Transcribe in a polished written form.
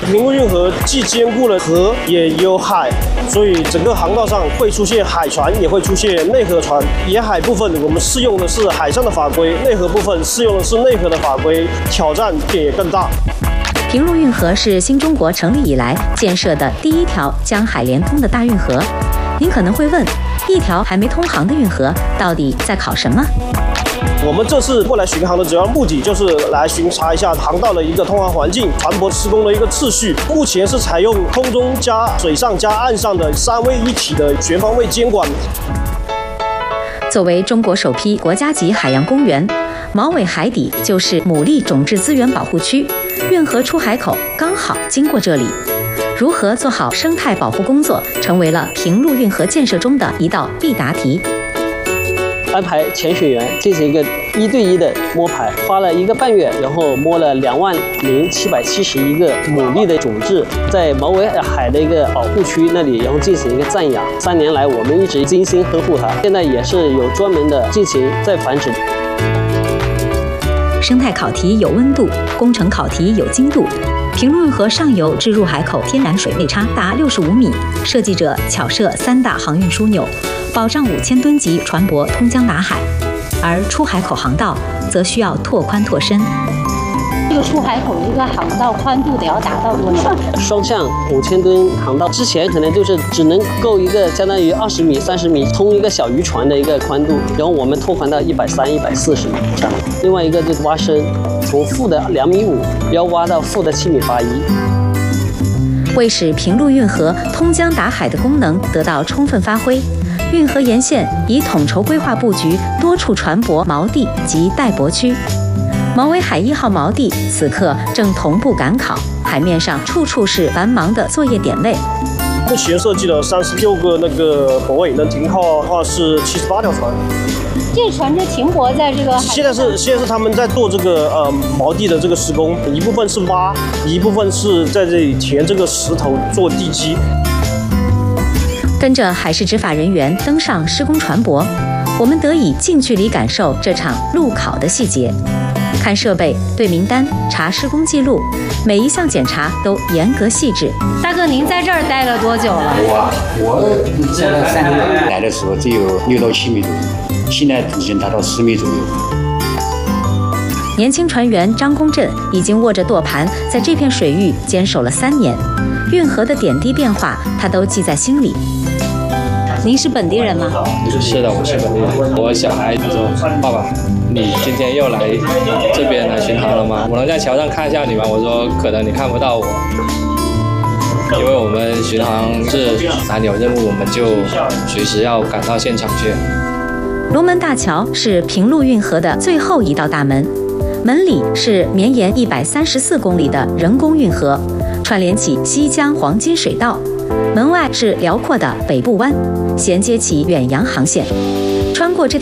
平陆运河既兼顾了河也有海，所以整个航道上会出现海船，也会出现内河船。沿海部分我们适用的是海上的法规，内河部分适用的是内河的法规，挑战点也更大。 平陆运河是新中国成立以来建设的第一条江海连通的大运河。您可能会问，一条还没通航的运河到底在考什么？ 我们这次过来巡航的主要目的就是来巡查一下航道的一个通航环境、船舶施工的一个次序。目前是采用空中加水上加岸上的3位一体的全方位监管。 作为中国首批国家级海洋公园，毛尾海底就是牡蛎种质资源保护区，运河出海口刚好经过这里。如何做好生态保护工作，成为了平陆运河建设中的一道必答题。 安排潜水员进行一个1对1的摸排，花了1个半月，然后摸了20771个牡蛎的种质，在毛尾海的一个保护区那里，然后进行一个暂养。3年来，我们一直精心呵护它，现在也是有专门的进行再繁殖。 生态考题有温度，工程考题有精度。平陆运河上游至入海口天然水位差达65米，设计者巧设3大航运枢纽，保障5000吨级船舶通江达海，而出海口航道则需要拓宽拓深。 这个出海口的一个航道宽度得要达到多少？ 双向5000吨航道之前可能就是只能够一个相当于20米、30米通一个小渔船的一个宽度，然后我们拓宽到130、140米这样。另外一个就是挖深，从负的2.5米要挖到负的7.81米。 为使平陆运河通江达海的功能得到充分发挥，运河沿线已统筹规划布局多处船舶锚地及待泊区。毛尾海1号锚地此刻正同步赶考，海面上处处是繁忙的作业点位。 目前设计了36个那个泊位，能停靠的话是78条船。 这船就停泊在这个海。 现在是他们在做这个锚地的这个施工，一部分是挖，一部分是在这里填这个石头做地基。 跟着海事执法人员登上施工船舶，我们得以近距离感受这场路考的细节。看设备、对名单、查施工记录，每一项检查都严格细致。 大哥，您在这儿待了多久了？ 我在那3年来的时候只有6到7米左右，现在已经达到10米左右。 年轻船员张公振已经握着舵盘，在这片水域坚守了3年，运河的点滴变化他都记在心里。您是本地人吗？ 是的，我是本地人。我小孩说：“爸爸，你今天又来这边来巡航了吗？我能在桥上看一下你吗？”我说：“可能你看不到我，因为我们巡航是哪里有任务，我们就随时要赶到现场去。” 龙门大桥是平陆运河的最后一道大门，门里是绵延134公里的人工运河，串联起西江黄金水道。门外是辽阔的北部湾，衔接起远洋航线。穿过这